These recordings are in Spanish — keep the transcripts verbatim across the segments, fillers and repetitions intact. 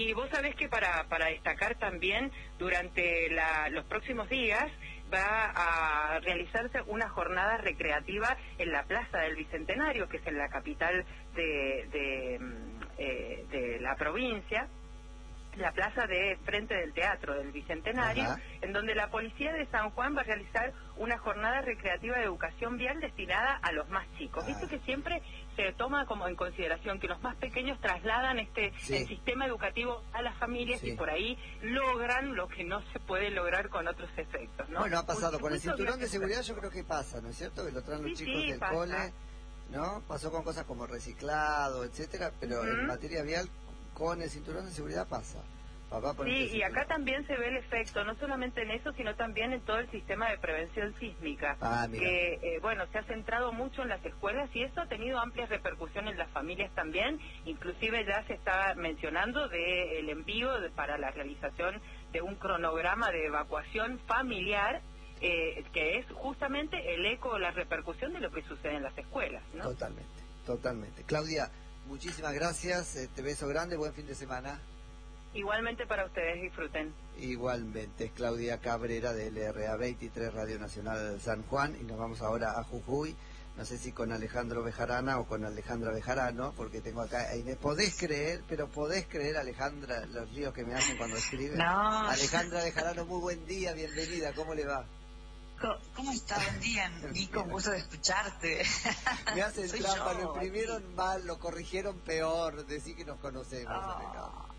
Y vos sabés que para, para destacar también, durante la, los próximos días va a realizarse una jornada recreativa en la Plaza del Bicentenario, que es en la capital de, de, eh, de la provincia, la plaza de frente del Teatro del Bicentenario. Ajá. En donde la Policía de San Juan va a realizar una jornada recreativa de educación vial destinada a los más chicos. Viste que siempre se toma como en consideración que los más pequeños trasladan este sí. el sistema educativo a las familias sí. y por ahí logran lo que no se puede lograr con otros efectos, ¿no? Bueno, ha pasado con el cinturón de seguridad, yo creo que pasa, ¿no es cierto? Que lo traen los sí, chicos sí, del pasa. cole, ¿no? Pasó con cosas como reciclado, etcétera, pero uh-huh. en materia vial con el cinturón de seguridad pasa. Papá, sí, y acá también se ve el efecto, no solamente en eso, sino también en todo el sistema de prevención sísmica, ah, que, eh, bueno, se ha centrado mucho en las escuelas y eso ha tenido amplias repercusiones en las familias también, inclusive ya se está mencionando de el envío de, para la realización de un cronograma de evacuación familiar, eh, que es justamente el eco, la repercusión de lo que sucede en las escuelas, ¿no? Totalmente, totalmente. Claudia, muchísimas gracias, eh, te beso grande, buen fin de semana. Igualmente para ustedes, disfruten. Igualmente, es Claudia Cabrera de L R A veintitrés Radio Nacional San Juan, y nos vamos ahora a Jujuy, no sé si con Alejandro Bejarana o con Alejandra Bejarano, porque tengo acá a Inés. Podés creer, pero podés creer, Alejandra, los líos que me hacen cuando escriben. No. Alejandra Bejarano, muy buen día, bienvenida, ¿cómo le va? ¿Cómo está? Buen día, Nico, gusto de escucharte. Me hacen trampa, lo imprimieron aquí mal, lo corrigieron peor, decí que nos conocemos, oh. Alejandra.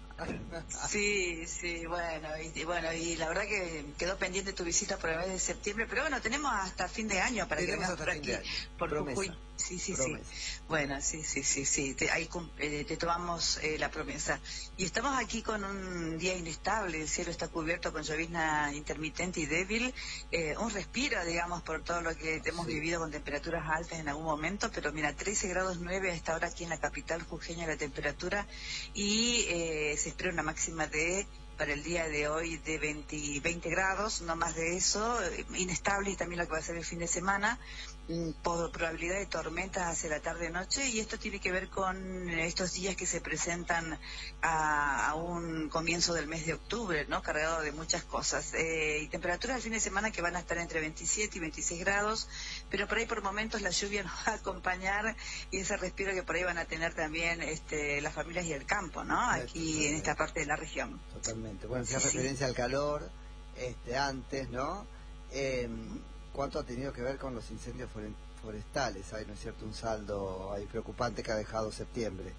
Sí, sí, bueno y, y bueno, y la verdad que quedó pendiente tu visita por el mes de septiembre, pero bueno, tenemos hasta fin de año para tenemos que vengas por aquí, por promesa. Jujuy. Sí, sí, promesa. sí. Bueno, sí, sí, sí, sí. Te, ahí eh, te tomamos eh, la promesa. Y estamos aquí con un día inestable, el cielo está cubierto con llovizna intermitente y débil, eh, un respiro, digamos, por todo lo que hemos sí. vivido con temperaturas altas en algún momento, pero mira, trece grados nueve a esta hora aquí en la capital jujeña la temperatura, y eh, se espera una máxima de para el día de hoy de veinte, veinte grados, no más de eso, inestable, y también lo que va a ser el fin de semana, por probabilidad de tormentas hacia la tarde-noche, y esto tiene que ver con estos días que se presentan a, a un comienzo del mes de octubre, ¿no? Cargado de muchas cosas. Eh, y temperaturas al fin de semana que van a estar entre veintisiete y veintiséis grados, pero por ahí por momentos la lluvia nos va a acompañar, y ese respiro que por ahí van a tener también este, las familias y el campo, ¿no? Aquí en esta parte de la región. Totalmente. Bueno, hacía sí, referencia sí. al calor este, antes, ¿no? Eh, ¿Cuánto ha tenido que ver con los incendios forestales? Hay, ¿no es cierto?, un saldo ahí preocupante que ha dejado septiembre.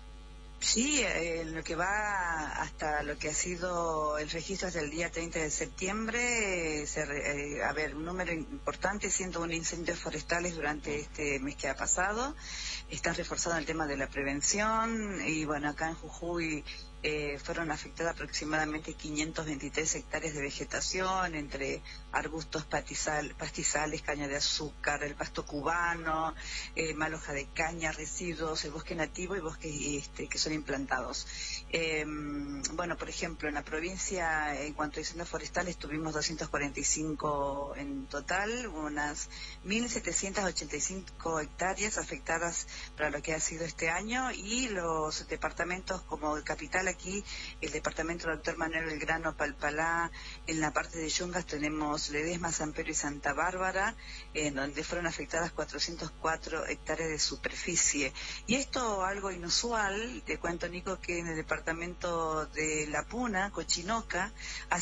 Sí, eh, lo que va hasta lo que ha sido el registro hasta el día treinta de septiembre, eh, se, eh, a ver, un número importante, ciento uno incendios forestales durante este mes que ha pasado. Están reforzando el tema de la prevención, y bueno, acá en Jujuy Eh, fueron afectadas aproximadamente quinientas veintitrés hectáreas de vegetación, entre arbustos, pastizal, pastizales, caña de azúcar, el pasto cubano, eh, mal hoja de caña, residuos, el bosque nativo y bosques este, que son implantados. Eh, bueno, por ejemplo, en la provincia, en cuanto a incendios forestales, tuvimos doscientos cuarenta y cinco en total, unas mil setecientas ochenta y cinco hectáreas afectadas para lo que ha sido este año, y los departamentos como el capital, aquí el departamento doctor Manuel Belgrano, Palpalá, en la parte de Yungas tenemos Ledesma, San Pedro y Santa Bárbara, en donde fueron afectadas cuatrocientas cuatro hectáreas de superficie. Y esto algo inusual, te cuento, Nico, que en el departamento de La Puna, Cochinoca, ha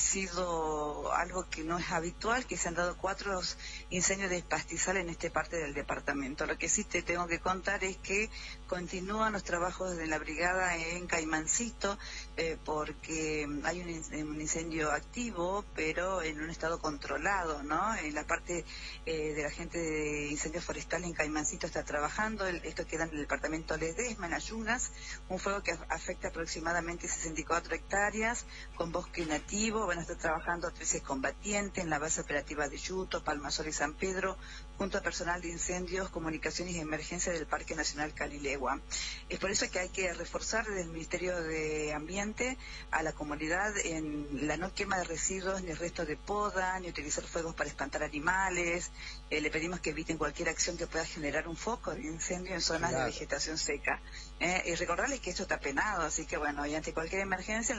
sido algo que no es habitual, que se han dado cuatro incendios de pastizal en esta parte del departamento. Lo que sí te tengo que contar es que continúan los trabajos de la brigada en Caimancito, eh, porque hay un, un incendio activo, pero en un estado controlado, ¿no? En la parte eh, de la gente de incendios forestales en Caimancito está trabajando, el, esto queda en el departamento Ledesma, en Ayunas, un fuego que afecta aproximadamente sesenta y cuatro hectáreas, con bosque nativo. Van a estar trabajando trece combatientes en la base operativa de Yuto, Palmasol y San Pedro, junto a personal de incendios, comunicaciones y emergencia del Parque Nacional Calilegua. Es por eso que hay que reforzar desde el Ministerio de Ambiente a la comunidad en la no quema de residuos, ni resto de poda, ni utilizar fuegos para espantar animales. Eh, le pedimos que eviten cualquier acción que pueda generar un foco de incendio en zonas claro. de vegetación seca. Eh, y recordarles que esto está penado, así que bueno, y ante cualquier emergencia